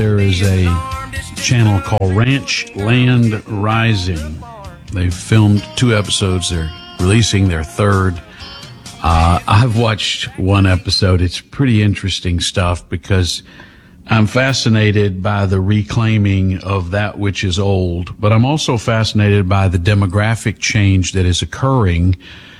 There is a channel called Ranch Land Rising. They've filmed 2 episodes. They're releasing their 3rd. I've watched 1 episode. It's pretty interesting stuff because I'm fascinated by the reclaiming of that which is old, but I'm also fascinated by the demographic change that is occurring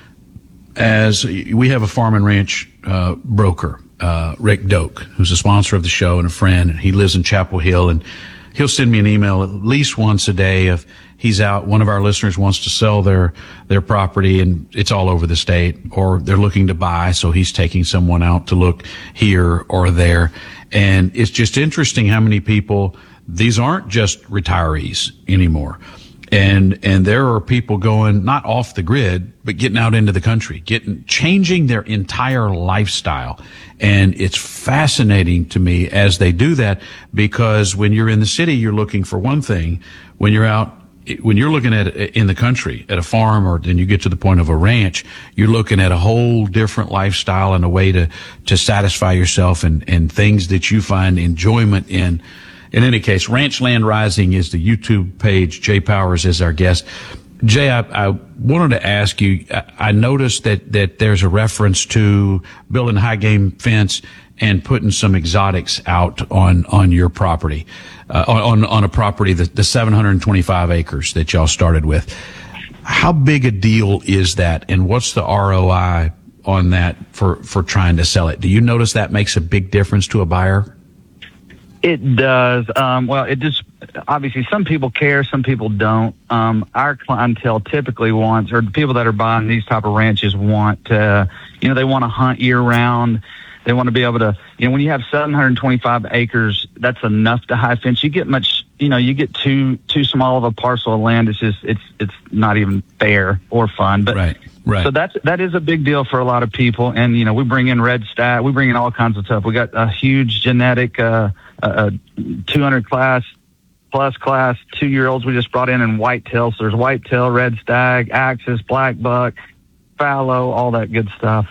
as we have a farm and ranch broker, Rick Doak, who's a sponsor of the show and a friend. He lives in Chapel Hill, and he'll send me an email at least once a day if he's out. One of our listeners wants to sell their property, and it's all over the state, or they're looking to buy, so he's taking someone out to look here or there. And it's just interesting how many people, these aren't just retirees anymore. And there are people going not off the grid, but getting out into the country, changing their entire lifestyle. And it's fascinating to me as they do that, because when you're in the city, you're looking for one thing. When you're looking at in the country at a farm, or then you get to the point of a ranch, you're looking at a whole different lifestyle and a way to satisfy yourself and things that you find enjoyment in. In any case, Ranch Land Rising is the YouTube page. Jay Powers is our guest. Jay, I wanted to ask you, I noticed that there's a reference to building a high game fence and putting some exotics out on your property, on a property, the 725 acres that y'all started with. How big a deal is that, and what's the ROI on that for trying to sell it? Do you notice that makes a big difference to a buyer? It does. Well, it just, obviously some people care, some people don't. Our clientele typically wants, or the people that are buying these type of ranches want to, they want to hunt year round. They want to be able to, when you have 725 acres, that's enough to high fence. You get you get too small of a parcel of land. It's just, it's not even fair or fun. But right. So that is a big deal for a lot of people. And, we bring in red stag, we bring in all kinds of stuff. We got a huge genetic, 200 plus class 2-year-olds we just brought in whitetail. So there's whitetail, red stag, axis, black buck, fallow, all that good stuff.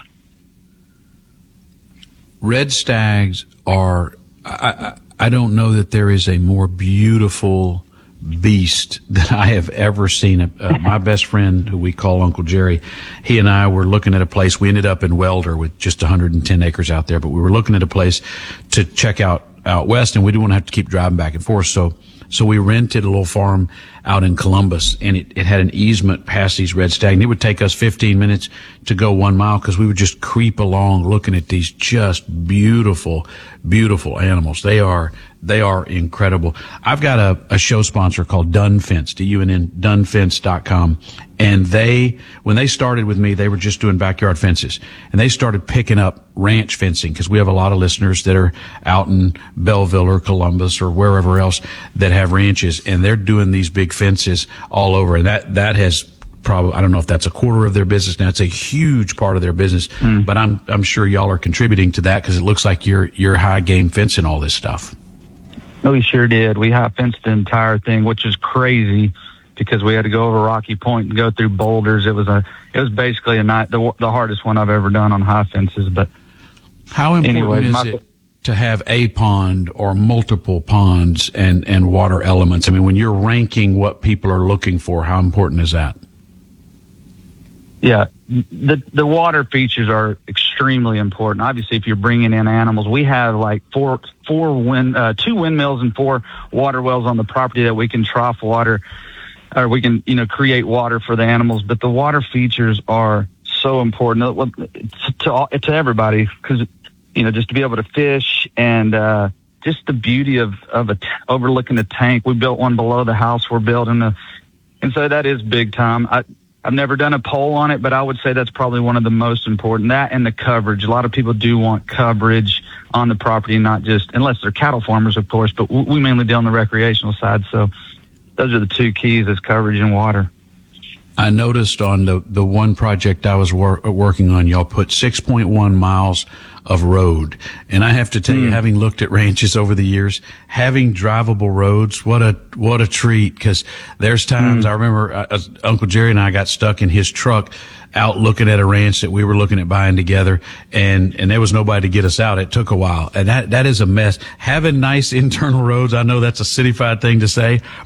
Red stags are, I don't know that there is a more beautiful beast that I have ever seen. My best friend, who we call Uncle Jerry, he and I were looking at a place. We ended up in Welder with just 110 acres out there, but we were looking at a place to check out west, and we didn't want to have to keep driving back and forth. So we rented a little farm out in Columbus, and it had an easement past these red stag, and it would take us 15 minutes to go 1 mile, because we would just creep along looking at these just beautiful, beautiful animals. They are incredible. I've got a show sponsor called Dunn Fence, DUNFence.com. And when they started with me, they were just doing backyard fences, and they started picking up ranch fencing, because we have a lot of listeners that are out in Belleville or Columbus or wherever else that have ranches, and they're doing these big fences all over. And that has probably, I don't know if that's a quarter of their business now. It's a huge part of their business, but I'm sure y'all are contributing to that, because it looks like you're high game fencing all this stuff. We sure did. We high fenced the entire thing, which is crazy, because we had to go over Rocky Point and go through boulders. It was basically the hardest one I've ever done on high fences. But how important is it to have a pond or multiple ponds and water elements? I mean, when you're ranking what people are looking for, how important is that? Yeah, the water features are extremely important. Obviously, if you're bringing in animals, we have like 2 windmills and 4 water wells on the property that we can trough water, or we can, create water for the animals. But the water features are so important to everybody, because, just to be able to fish, and just the beauty of overlooking the tank. We built one below the house we're building, and so that is big time. I've never done a poll on it, but I would say that's probably one of the most important. That and the coverage. A lot of people do want coverage on the property, not just, unless they're cattle farmers, of course, but we mainly deal on the recreational side. So those are the 2 keys, is coverage and water. I noticed on the one project I was working on, y'all put 6.1 miles of road. And I have to tell you, having looked at ranches over the years, having drivable roads, what a treat. Cause there's times I remember Uncle Jerry and I got stuck in his truck out looking at a ranch that we were looking at buying together, and there was nobody to get us out. It took a while, and that is a mess. Having nice internal roads, I know that's a cityfied thing to say,